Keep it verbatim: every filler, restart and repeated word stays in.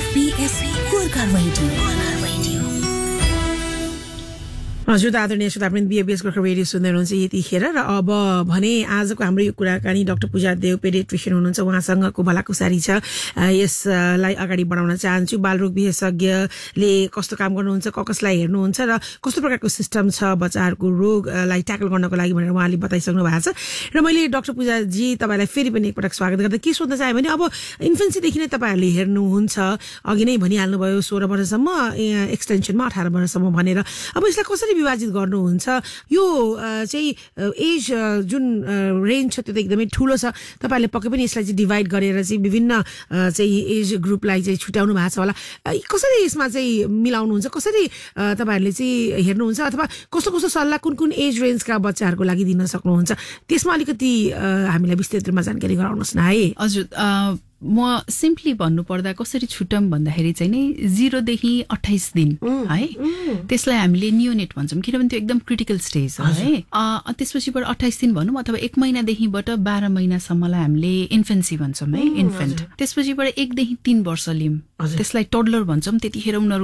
BSc Gorkha radio. हजुर आदरणीय श्रोतावृन्द, बीएबीएस Gorkha radio सुन्दै हुनुहुन्छ यतिखेर। र अब भने आजको हाम्रो यो कुराकानी डाक्टर पूजा देव पेडियाट्रिशियन हुनुहुन्छ, उहाँसँगको भलाकुसारी छ। यसलाई अगाडि बढाउन चाहन्छु। बालरोग विशेषज्ञले कस्तो काम गर्नुहुन्छ, कसलाई हेर्नुहुन्छ र कस्तो प्रकारको सिस्टम छ बच्चाहरूको रोगलाई ट्याकल गर्नको लागि भनेर उहाँले बताइसक्नु भएको छ। र मैले डाक्टर पूजाजी तपाईँलाई फेरि पनि एकपटक स्वागत गर्दा के सोध्न चाहेँ भने, अब इन्फेन्सीदेखि नै तपाईँहरूले हेर्नुहुन्छ, अघि नै भनिहाल्नुभयो सोह्र वर्षसम्म, एक्सटेन्सनमा अठार वर्षसम्म भनेर। अब यसलाई कसरी विभाजित गर्नुहुन्छ? यो चाहिँ एज जुन रेन्ज छ त्यो त एकदमै ठुलो छ। तपाईँहरूले पक्कै पनि यसलाई चाहिँ डिभाइड गरेर चाहिँ विभिन्न चाहिँ एज ग्रुपलाई चाहिँ छुट्याउनु भएको छ होला। कसरी यसमा चाहिँ मिलाउनुहुन्छ, कसरी तपाईँहरूले चाहिँ हेर्नुहुन्छ, अथवा कस्तो कस्तो सल्लाह कुन कुन एज रेन्जका बच्चाहरूको लागि दिन सक्नुहुन्छ, त्यसमा अलिकति हामीलाई विस्तृत रूपमा जानकारी गराउनुहोस् न है। हजुर, म सिम्पली भन्नुपर्दा कसरी छुट्याउँ भन्दाखेरि चाहिँ नि जिरोदेखि अठाइस दिन है, त्यसलाई हामीले नियोनेट भन्छौँ, किनभने त्यो एकदम क्रिटिकल स्टेज हो है। त्यसपछिबाट अठाइस दिन भनौँ अथवा एक महिनादेखिबाट बाह्र महिनासम्मलाई हामीले इन्फेन्सी भन्छौँ है, इन्फेन्ट। त्यसपछिबाट एकदेखि तीन वर्ष लिम, त्यसलाई टोडलर भन्छौँ। त्यतिखेर उनीहरू